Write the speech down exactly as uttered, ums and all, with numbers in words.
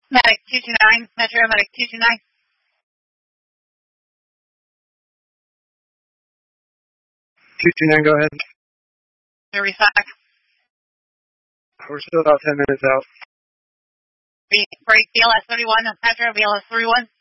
Medic two two nine, Metro Medic two two nine. two two nine, go ahead. Restock. We're still about ten minutes out. Break B L S thirty-one, Metro B L S thirty-one.